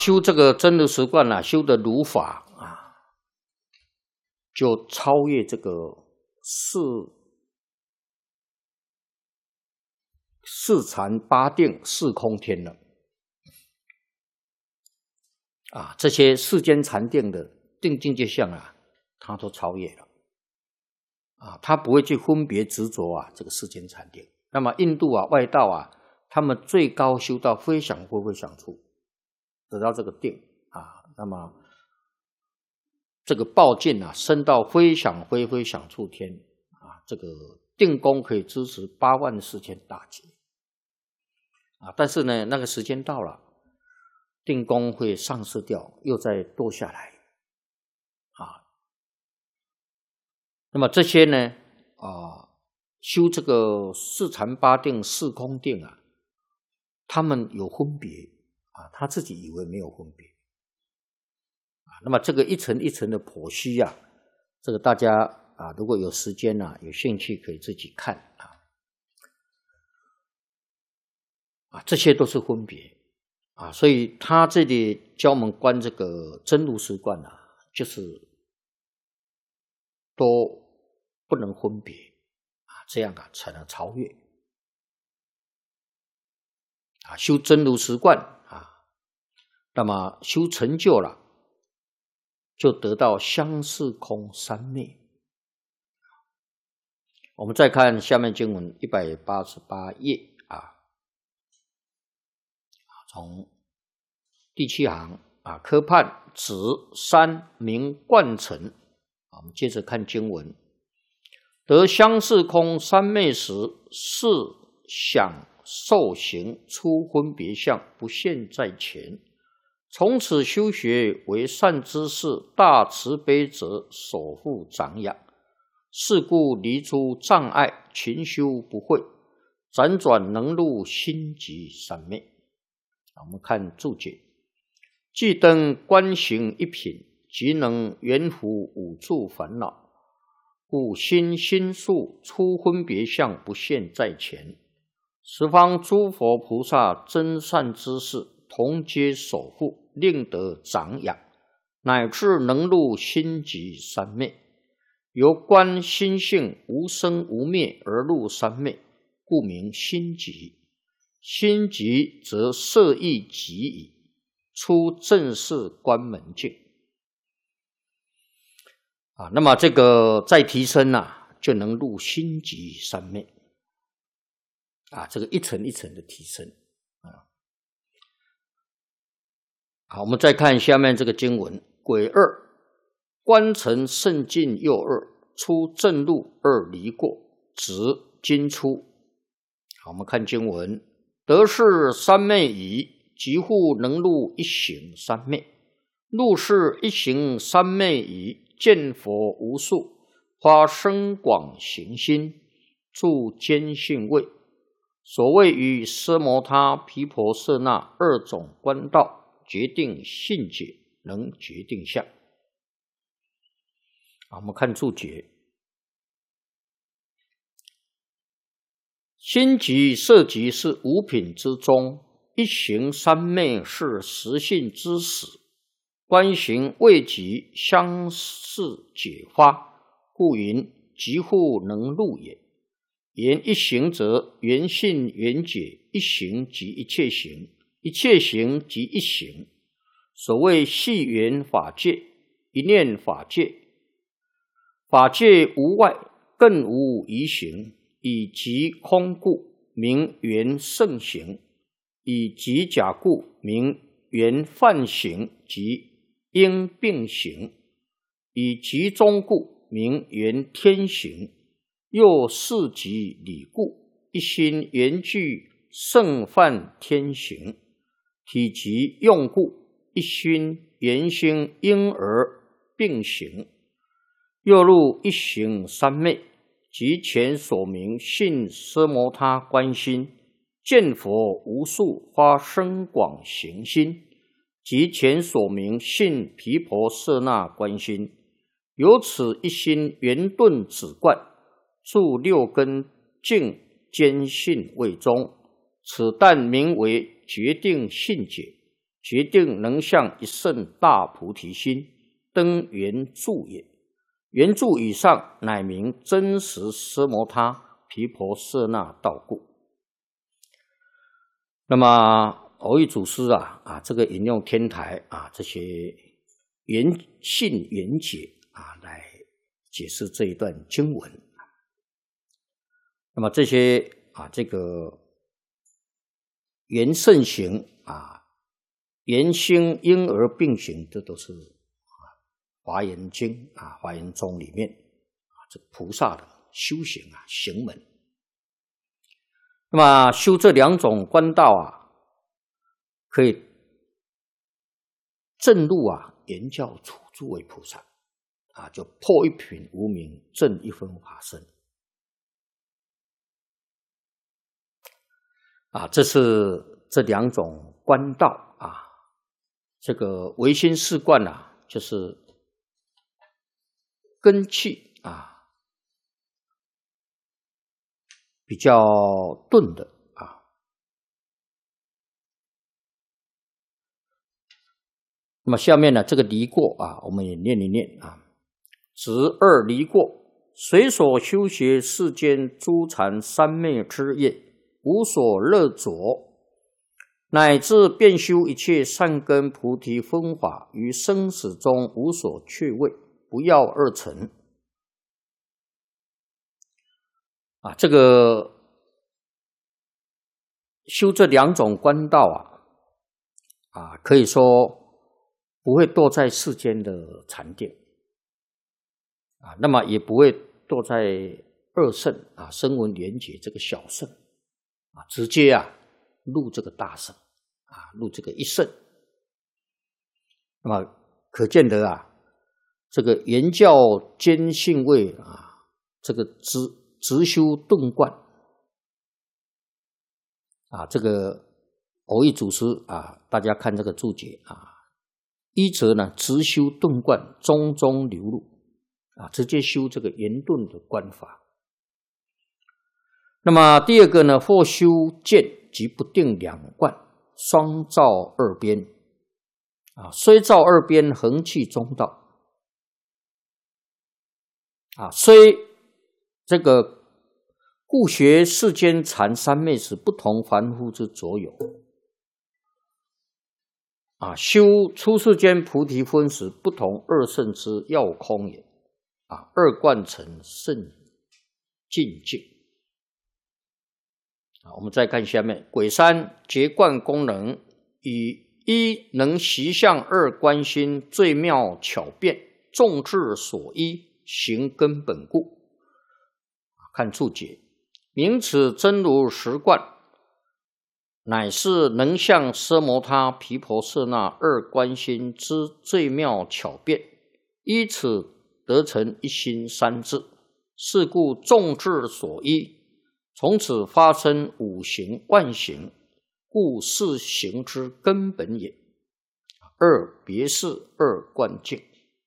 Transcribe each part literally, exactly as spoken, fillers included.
修这个真如实观啊，修的如法啊，就超越这个四四禅八定四空天了啊！这些世间禅定的定境界相啊，他都超越了啊！他不会去分别执着啊，这个世间禅定。那么印度啊、外道啊，他们最高修到非想非非想处，得到这个定啊。那么这个报尽啊，升到非想非非想处天啊，这个定功可以支持八万四千大劫啊。但是呢，那个时间到了，定功会丧失掉，又再堕下来啊。那么这些呢啊，修这个四禅八定四空定啊，他们有分别啊，他自己以为没有分别啊。那么这个一层一层的剖析啊，这个大家啊，如果有时间啊，有兴趣可以自己看啊。啊，这些都是分别啊，所以他这里教我们观这个真如实观啊，就是都不能分别啊，这样啊才能超越啊。修真如实观啊，那么修成就了，就得到相似空三昧。我们再看下面经文一百八十八页啊，从第七行啊，科判子三名贯成。我们接着看经文，得相似空三昧时，是想受行出分别相，不现在前。从此修学为善知识，大慈悲者守护长养。是故离诸障碍，勤修不会，辗转能入心即三昧。我们看注解，既登观行一品，即能圆伏五处烦恼，故心心术出分别相，不现在前。十方诸佛菩萨真善知识，同皆守护，令得长养，乃至能入心即三昧。由观心性无生无灭而入三昧，故名心即。心即则色亦即矣，出正式观门境啊。那么这个再提升啊，就能入心即三昧啊，这个一层一层的提升啊。好，我们再看下面这个经文，癸二观成圣境又二，出正路二离过，直今出。好，我们看经文，得是三昧已，即复能入一行三昧。入是一行三昧已，见佛无数，发深广行心，住坚信位。所谓于奢摩他、毗婆舍那二种观道，决定信解，能决定相。我们看注解，心即色即是五品之中，一行三昧是实性之始，观行未即相似解发，故云即复能入也。言一行则原性原解，一行即一切行，一切行即一行。所谓系缘法界，一念法界，法界无外，更无疑行，以即空故，名缘圣行；以即假故，名缘犯行及因病行；以即中故，名缘天行。又是即理故，一心缘具圣犯天行；体即用故，一心缘心因而并行。又入一行三昧，即前所明信奢摩他观心，见佛无数发深广行心，即前所明信毗婆舍那观心。由此一心圆顿止观，住六根净坚信位中，此但名为决定信解， 决定能向一圣大菩提心，登圆柱也。圆柱以上，乃名真实奢摩他毗婆舍那道故。那么蕅益祖师啊啊，这个引用天台啊这些圆信圆解啊来解释这一段经文。那么这些啊这个圆圣行啊，圆心婴儿并行，这都是华严经啊，华严宗里面啊，这菩萨的修行啊，行门。那么修这两种观道啊，可以证入啊圆教处诸位菩萨啊，就破一品无明，证一分法身啊，这是这两种观道啊。这个唯心四观啊，就是根气啊比较钝的啊。那么下面呢，这个离过啊，我们也念一念啊。执二离过，随所修学世间诸禅三昧之业，无所乐着，乃至遍修一切善根菩提分法，于生死中无所却位，不要二乘。啊，这个修这两种观道啊，啊，可以说不会堕在世间的禅定，啊，那么也不会堕在二圣啊，声闻缘觉这个小圣，啊，直接啊入这个大圣，啊，入这个一圣。那么可见得啊，这个圆教坚信位啊，这个直直修顿观啊，这个蕅益祖师啊，大家看这个注解啊，一则呢直修顿观，中中流入啊，直接修这个圆顿的观法。那么第二个呢，或修见即不定两观，双照二边啊，虽照二边，恒气中道啊，虽这个故学世间禅三昧时，不同凡夫之所有啊，修出世间菩提分时，不同二圣之要空也啊，二观成圣境界啊。我们再看下面，癸三结观功能，以一能习相二观心，最妙巧辩，众智所依，行根本故。看注解，名此真如实观，乃是能向奢摩他毗婆舍那二观心之最妙巧辩，依此得成一心三智，是故众智所依，从此发生五行万行，故是行之根本也。二别是二观境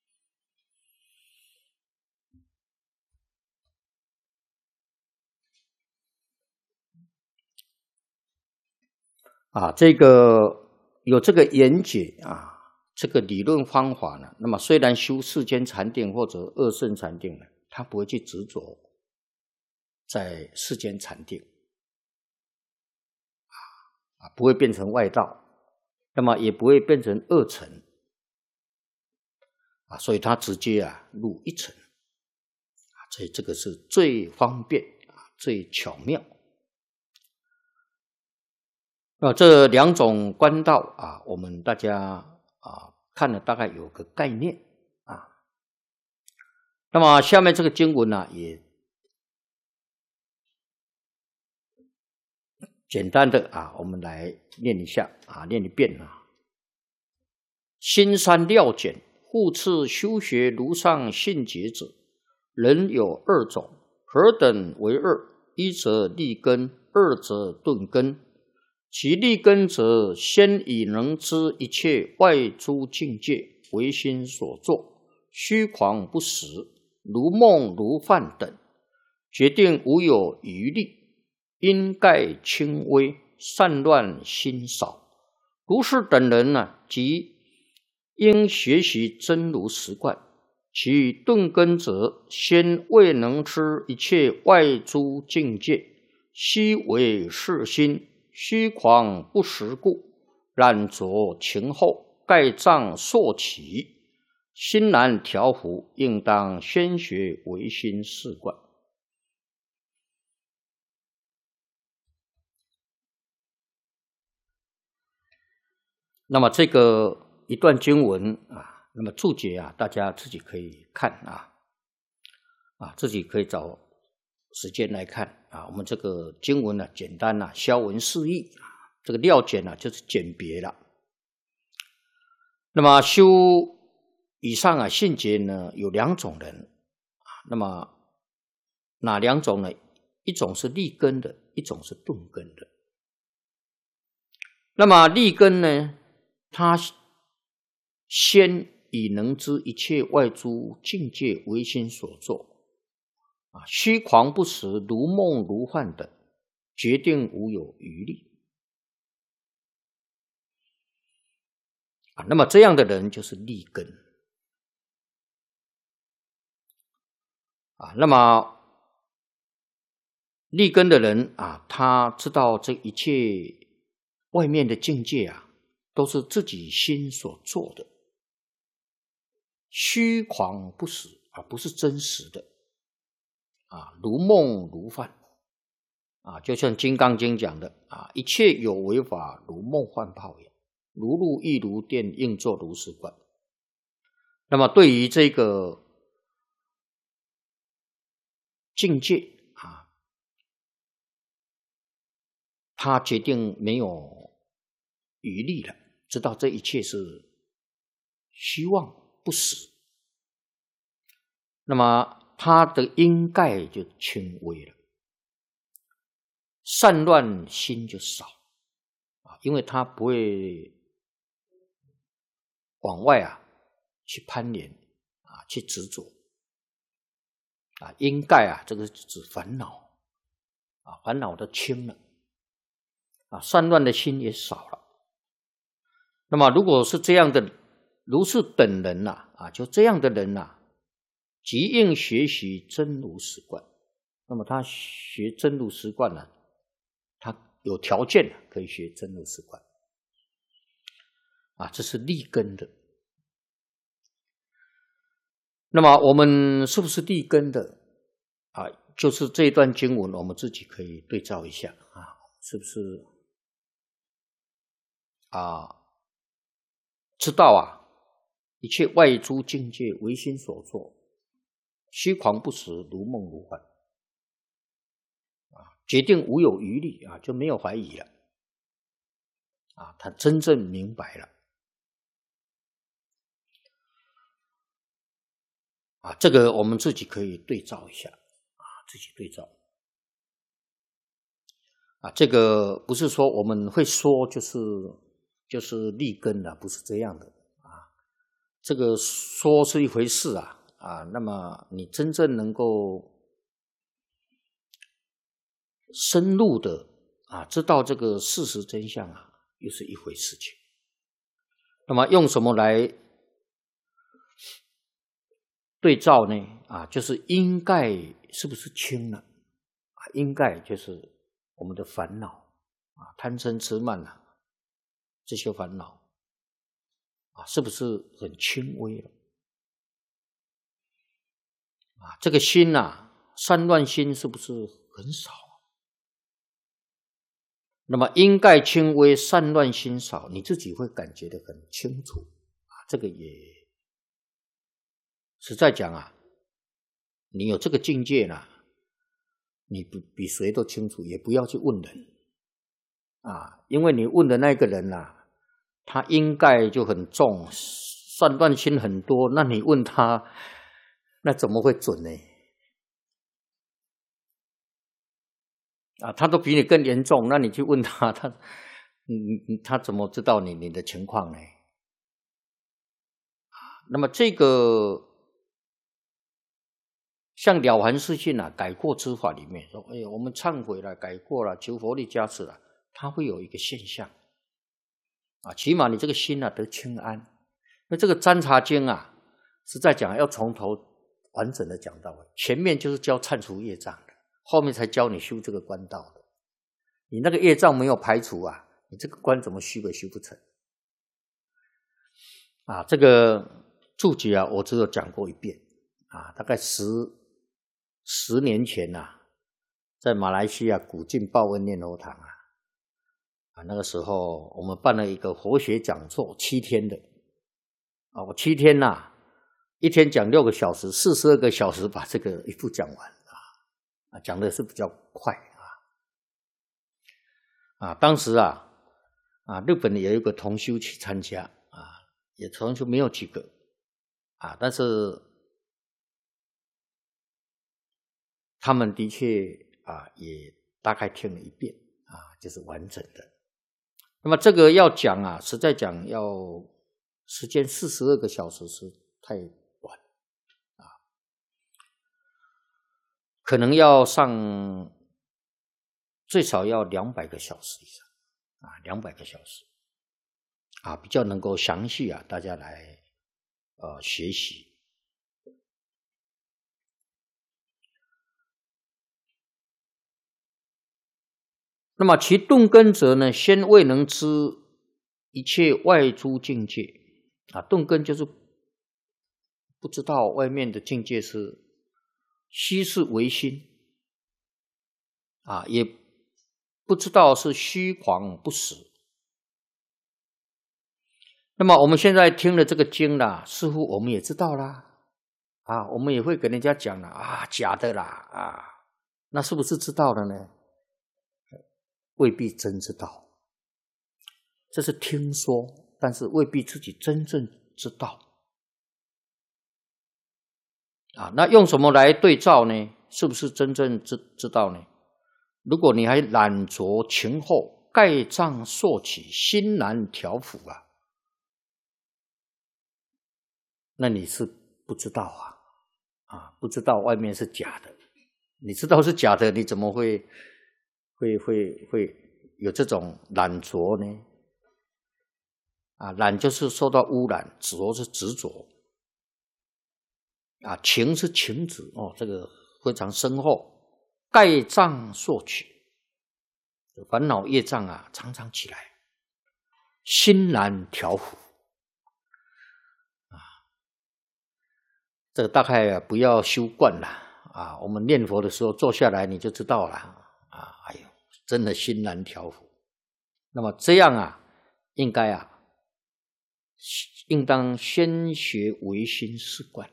啊，这个有这个言解啊，这个理论方法呢，那么虽然修世间禅定或者二圣禅定呢，他不会去执着在世间禅定啊，不会变成外道，那么也不会变成二乘啊，所以他直接啊入一乘啊，所以这个是最方便啊，最巧妙。那这两种观道啊，我们大家啊看了大概有个概念啊。那么下面这个经文呢、啊，也简单的啊，我们来念一下啊，念一遍啊。心三料简，复次修学如上信解者，人有二种，何等为二？一则立根，二则顿根。其立根者，先以能知一切外诸境界为心所作，虚狂不实，如梦如幻等，决定无有余力，因盖轻微，散乱心少， 如是等人呢、啊，即应学习真如实观。其顿根者，先未能知一切外诸境界，悉为是心，虚诳不实故，染着情后，盖障烁起，心难调伏，应当先学唯心是观。那么这个一段经文啊，那么注解啊，大家自己可以看啊，啊，自己可以找时间来看啊。我们这个经文呢、啊，简单啊，消文释义啊，这个料简呢、啊，就是简别了。那么修以上啊信解呢，有两种人啊，那么哪两种呢？一种是立根的，一种是顿根的。那么立根呢，他先以能知一切外诸境界唯心所作啊，虚诳不实，如梦如幻等，决定无有余力啊。那么这样的人就是立根啊。那么立根的人啊，他知道这一切外面的境界啊，都是自己心所做的，虚诳不实，而不是真实的啊，如梦如幻啊，就像《金刚经》讲的啊，一切有为法，如梦幻泡影，如露亦如电，应作如是观。那么对于这个境界啊，他决定没有余力了，知道这一切是虚妄不实，那么他的因盖就轻微了，散乱心就少啊，因为他不会往外啊去攀连啊，去执着啊，因盖啊，这个指烦恼啊，烦恼都轻了啊，散乱的心也少了。那么如果是这样的，如是等人呐、啊，啊，就这样的人呐、啊，即应学习真如实观。那么他学真如实观呢、啊，他有条件可以学真如实观啊，这是立根的。那么我们是不是立根的啊？就是这一段经文，我们自己可以对照一下啊，是不是啊？知道啊，一切外诸境界唯心所作，虚诳不实，如梦如幻啊，决定无有余力啊，就没有怀疑了啊，他真正明白了啊，这个我们自己可以对照一下啊，自己对照啊，这个不是说我们会说就是就是立根的，不是这样的啊，这个说是一回事啊啊，那么你真正能够深入的啊，知道这个事实真相啊，又是一回事情。那么用什么来对照呢？啊，就是因盖是不是轻了？啊，因盖就是我们的烦恼啊，贪嗔痴慢啊，这些烦恼啊，是不是很轻微了？啊，这个心啊，散乱心是不是很少？那么因盖轻微，散乱心少，你自己会感觉得很清楚啊。这个也实在讲啊，你有这个境界呢，你比比谁都清楚，也不要去问人啊，因为你问的那个人啊，他因盖就很重，散乱心很多，那你问他，那怎么会准呢？啊，他都比你更严重，那你去问他，他，嗯，他怎么知道你你的情况呢？那么这个像了凡四训啊，改过之法里面说，哎，我们忏悔了，改过了，求佛力加持了，它会有一个现象啊，起码你这个心啊得清安。那这个占察经啊，实在讲要从头完整的讲到尾，前面就是教忏除业障的，后面才教你修这个观道的。你那个业障没有排除啊，你这个观怎么修也修不成。啊，这个注解啊，我只有讲过一遍啊，大概十十年前呐、啊，在马来西亚古晋报恩念佛堂啊，啊，那个时候我们办了一个佛学讲座，七天的啊，我七天呐、啊，一天讲六个小时，四十二个小时把这个一部讲完啊，啊，讲的是比较快啊，啊，当时啊，啊，日本有一个同修去参加啊。也同学没有几个啊，但是他们的确啊也大概听了一遍啊，就是完整的。那么这个要讲啊，实在讲要时间四十二个小时是太短啊，可能要上最少要两百个小时以上啊，两百个小时。啊，比较能够详细啊，大家来呃学习。那么其顿根者呢，先未能知一切外诸境界啊，顿根就是不知道外面的境界是虚是唯心啊，也不知道是虚晃不实。那么我们现在听了这个经啦，似乎我们也知道啦，啊，我们也会跟人家讲了啊，假的啦，啊，那是不是知道了呢？未必真知道，这是听说，但是未必自己真正知道。啊，那用什么来对照呢？是不是真正知知道呢？如果你还懒着情后，盖障溯起，心难调伏啊，那你是不知道啊，啊，不知道外面是假的，你知道是假的，你怎么会会会会有这种懒着呢？啊，懒就是受到污染，着是执着，啊，情是情执哦，这个非常深厚，盖障溯起，烦恼业障啊，常常起来，心难调伏。这个大概不要修惯了啊！我们念佛的时候坐下来你就知道了啊！哎呦，真的心难调伏。那么这样啊，应该啊，应当先学唯心是观。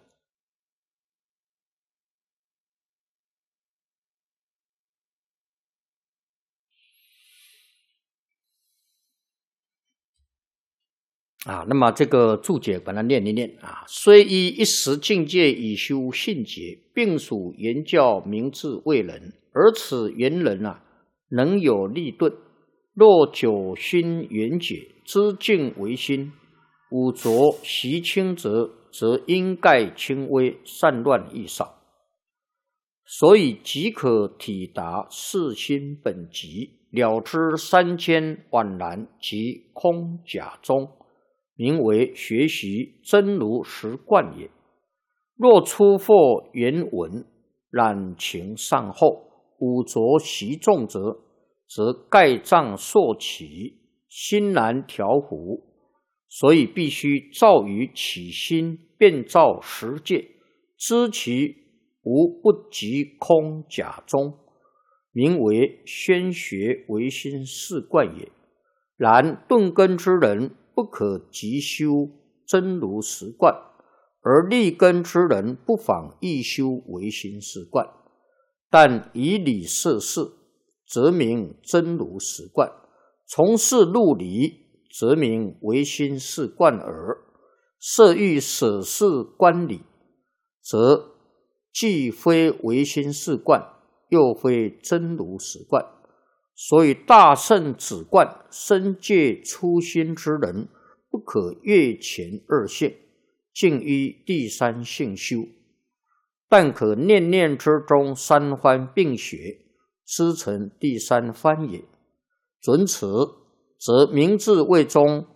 啊，那么这个注解把它念一念啊。虽依一时境界以修信解，并属言教明智为人，而此言人啊，能有立顿。若久心圆解，知境为心，五浊习轻则，则因盖轻微，散乱易少。所以即可体达四心本极，了知三千宛然及空假中，名为学习真如实观也。若初获原文，染情上后，五浊习重则，则盖障溯起，心难调伏。所以必须照于起心，遍照十界，知其无不及空假中，名为宣学唯心是观也。然顿根之人，不可急修真如实观，而立根之人不妨亦修唯心是观。但以理摄事，则名真如实观；从事入理，则名唯心是观耳。设欲舍事观理，则既非唯心是观，又非真如实观。所以大圣止观，深戒初心之人，不可越前二性，尽依第三性修。但可念念之中三番并学，知成第三番也。准此，则明智位中